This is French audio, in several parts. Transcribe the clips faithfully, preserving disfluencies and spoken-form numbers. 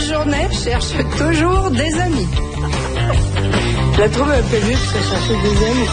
journée cherche toujours des amis. Je la trouve un peu vite, ça chercher des amis.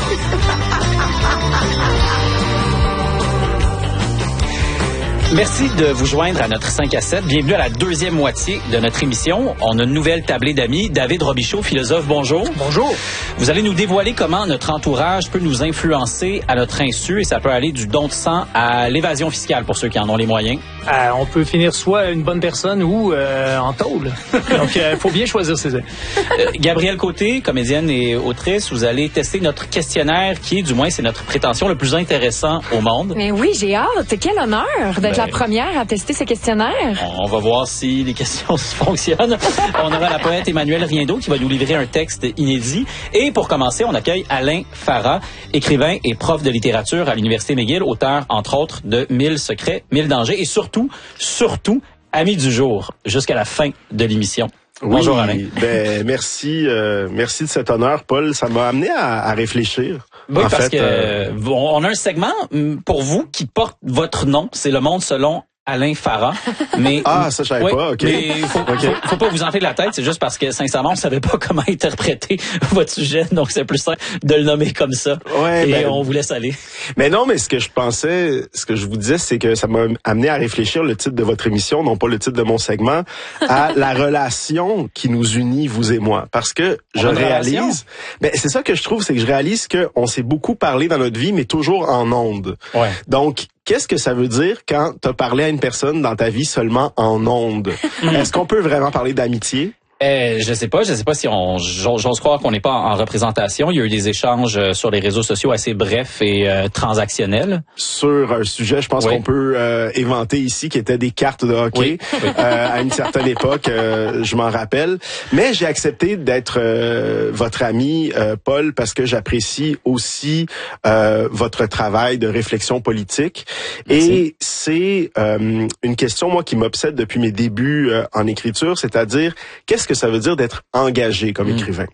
Merci de vous joindre à notre cinq à sept. Bienvenue à la deuxième moitié de notre émission. On a une nouvelle tablée d'amis. David Robichaud, philosophe, bonjour. Bonjour. Vous allez nous dévoiler comment notre entourage peut nous influencer à notre insu et ça peut aller du don de sang à l'évasion fiscale pour ceux qui en ont les moyens. Euh, on peut finir soit une bonne personne ou euh, en tôle. Donc, il euh, faut bien choisir ses amis. Euh, Gabrielle Côté, comédienne et autrice, vous allez tester notre questionnaire qui est, du moins, c'est notre prétention, le plus intéressant au monde. Mais oui, j'ai hâte. Quel honneur d'être Ben, la première à tester ce questionnaire. On va voir si les questions fonctionnent. On aura la poète Emmanuelle Riendeau qui va nous livrer un texte inédit. Et pour commencer, on accueille Alain Farah, écrivain et prof de littérature à l'Université McGill, auteur, entre autres, de Mille secrets, Mille dangers et surtout, surtout, ami du jour jusqu'à la fin de l'émission. Oui, Bonjour Alain. Ben, merci, euh, merci de cet honneur, Paul. Ça m'a amené à, à réfléchir. Oui, en parce fait, que euh... on a un segment pour vous qui porte votre nom. C'est Le Monde selon Alain Farah. Mais ah, ça je savais oui, pas. Ok. Mais faut, okay. faut, faut pas vous enfler de la tête. C'est juste parce que sincèrement, on savait pas comment interpréter votre sujet, donc c'est plus simple de le nommer comme ça. Ouais, et ben, on vous laisse aller. Mais non, mais ce que je pensais, ce que je vous disais, c'est que ça m'a amené à réfléchir le titre de votre émission, non pas le titre de mon segment, à la relation qui nous unit, vous et moi. Parce que on je réalise, ben c'est ça que je trouve, c'est que je réalise que on s'est beaucoup parlé dans notre vie, mais toujours en ondes. Ouais. Donc qu'est-ce que ça veut dire quand tu as parlé à une personne dans ta vie seulement en ondes? Est-ce qu'on peut vraiment parler d'amitié? Euh, je sais pas, je sais pas si on, j'ose croire qu'on n'est pas en représentation. Il y a eu des échanges sur les réseaux sociaux assez brefs et euh, transactionnels. Sur un sujet, je pense oui. qu'on peut euh, éventer ici, qui était des cartes de hockey oui. Oui. Euh, à une certaine époque, euh, je m'en rappelle. Mais j'ai accepté d'être euh, votre ami, euh, Paul, parce que j'apprécie aussi euh, votre travail de réflexion politique. Merci. Et c'est euh, une question, moi, qui m'obsède depuis mes débuts euh, en écriture, c'est-à-dire, qu'est-ce que ça veut dire d'être engagé comme mmh. écrivain?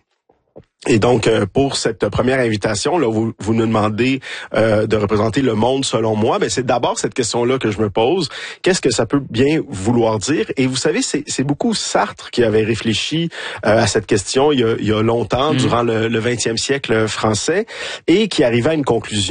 Et donc, euh, pour cette première invitation, là, vous, vous nous demandez euh, de représenter le monde selon moi. Ben, c'est d'abord cette question-là que je me pose. Qu'est-ce que ça peut bien vouloir dire? Et vous savez, c'est, c'est beaucoup Sartre qui avait réfléchi euh, à cette question il y a, il y a longtemps, mmh. durant le, le vingtième siècle français, et qui arrivait à une conclusion.